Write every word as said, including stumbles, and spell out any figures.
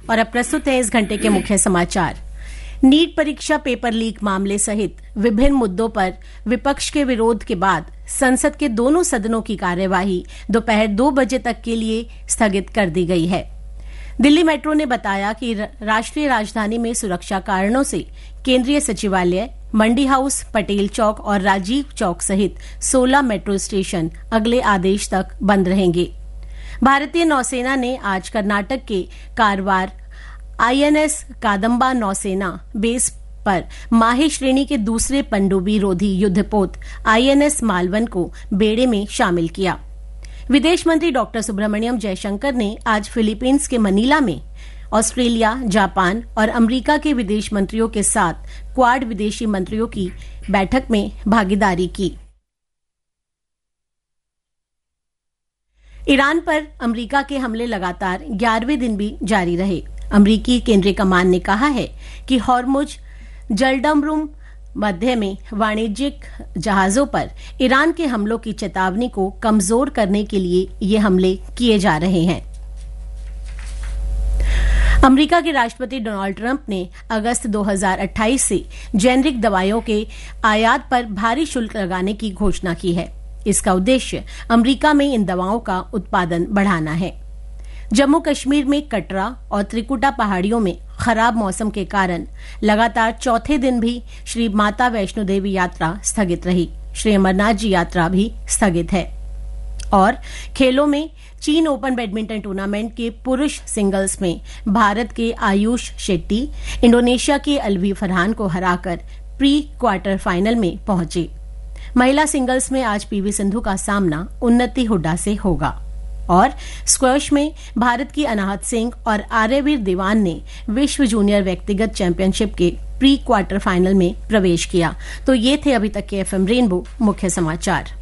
और अब प्रस्तुत है इस घंटे के मुख्य समाचार। नीट परीक्षा पेपर लीक मामले सहित विभिन्न मुद्दों पर विपक्ष के विरोध के बाद संसद के दोनों सदनों की कार्यवाही दोपहर दो बजे तक के लिए स्थगित कर दी गई है। दिल्ली मेट्रो ने बताया कि राष्ट्रीय राजधानी में सुरक्षा कारणों से केंद्रीय सचिवालय, मंडी हाउस, पटेल चौक और राजीव चौक सहित सोलह मेट्रो स्टेशन अगले आदेश तक बंद रहेंगे। भारतीय नौसेना ने आज कर्नाटक के कारवार आईएनएस कादम्बा नौसेना बेस पर माहे श्रेणी के दूसरे पनडुब्बी रोधी युद्धपोत आईएनएस मालवन को बेड़े में शामिल किया। विदेश मंत्री डॉक्टर सुब्रमण्यम जयशंकर ने आज फिलीपींस के मनीला में ऑस्ट्रेलिया, जापान और अमेरिका के विदेश मंत्रियों के साथ क्वाड विदेशी मंत्रियों की बैठक में भागीदारी की। ईरान पर अमेरिका के हमले लगातार ग्यारहवें दिन भी जारी रहे। अमेरिकी केंद्रीय कमान ने कहा है कि हॉर्मुज जलडमरुम मध्य में वाणिज्यिक जहाजों पर ईरान के हमलों की चेतावनी को कमजोर करने के लिए ये हमले किए जा रहे हैं। अमेरिका के राष्ट्रपति डोनाल्ड ट्रंप ने अगस्त दो हज़ार अट्ठाईस से जेनेरिक दवाइयों के आयात पर भारी शुल्क लगाने की घोषणा की है। इसका उद्देश्य अमेरिका में इन दवाओं का उत्पादन बढ़ाना है। जम्मू कश्मीर में कटरा और त्रिकुटा पहाड़ियों में खराब मौसम के कारण लगातार चौथे दिन भी श्री माता वैष्णो देवी यात्रा स्थगित रही। श्री अमरनाथ जी यात्रा भी स्थगित है। और खेलों में चीन ओपन बैडमिंटन टूर्नामेंट के पुरुष सिंगल्स में भारत के आयुष शेट्टी इंडोनेशिया के अलवी फरहान को हराकर प्री क्वार्टर फाइनल में पहुंचे। महिला सिंगल्स में आज पीवी सिंधु का सामना उन्नति हुड्डा से होगा। और स्क्वैश में भारत की अनाहत सिंह और आर्यवीर दीवान ने विश्व जूनियर व्यक्तिगत चैंपियनशिप के प्री क्वार्टर फाइनल में प्रवेश किया। तो ये थे अभी तक के एफएम रेनबो मुख्य समाचार।